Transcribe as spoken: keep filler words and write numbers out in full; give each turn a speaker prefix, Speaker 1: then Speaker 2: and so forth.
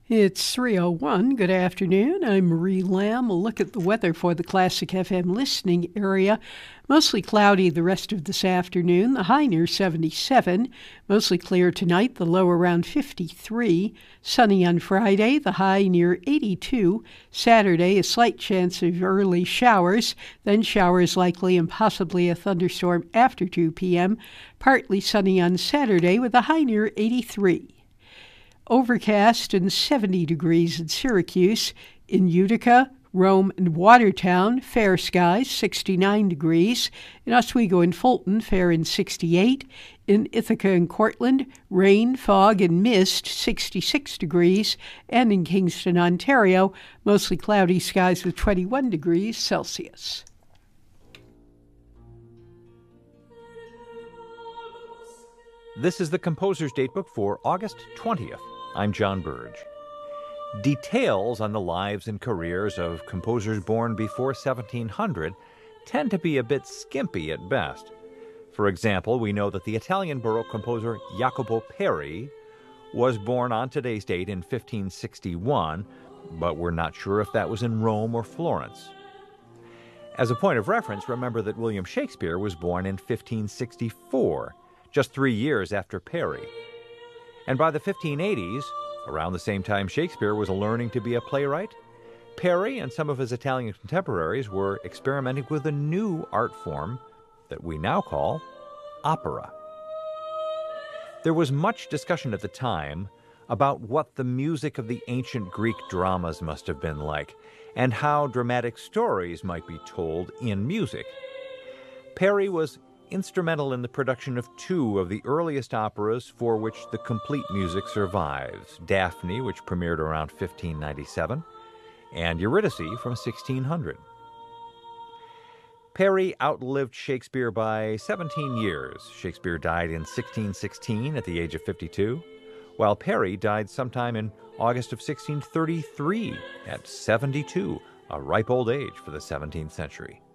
Speaker 1: It's three oh one. Good afternoon. I'm Marie Lamb. A look at the weather for the Classic F M listening area. Mostly cloudy the rest of this afternoon. The high near seventy-seven. Mostly clear tonight. The low around fifty-three. Sunny on Friday. The high near eighty-two. Saturday, a slight chance of early showers. Then showers likely and possibly a thunderstorm after two p.m. Partly sunny on Saturday with a high near eighty-three. Overcast and seventy degrees in Syracuse. In Utica, Rome, and Watertown, fair skies, sixty-nine degrees. In Oswego and Fulton, fair and sixty-eight. In Ithaca and Cortland, rain, fog, and mist, sixty-six degrees. And in Kingston, Ontario, mostly cloudy skies with twenty-one degrees Celsius.
Speaker 2: This is the Composer's Datebook for August twentieth. I'm John Burge. Details on the lives and careers of composers born before seventeen hundred tend to be a bit skimpy at best. For example, we know that the Italian Baroque composer Jacopo Peri was born on today's date in fifteen sixty-one, but we're not sure if that was in Rome or Florence. As a point of reference, remember that William Shakespeare was born in fifteen sixty-four, just three years after Peri. And by the fifteen eighties, around the same time Shakespeare was learning to be a playwright, Peri and some of his Italian contemporaries were experimenting with a new art form that we now call opera. There was much discussion at the time about what the music of the ancient Greek dramas must have been like, and how dramatic stories might be told in music. Peri was instrumental in the production of two of the earliest operas for which the complete music survives, Daphne, which premiered around fifteen ninety-seven, and Eurydice from sixteen hundred. Peri outlived Shakespeare by seventeen years. Shakespeare died in sixteen sixteen at the age of fifty-two, while Peri died sometime in August of sixteen thirty-three at seventy-two, a ripe old age for the seventeenth century.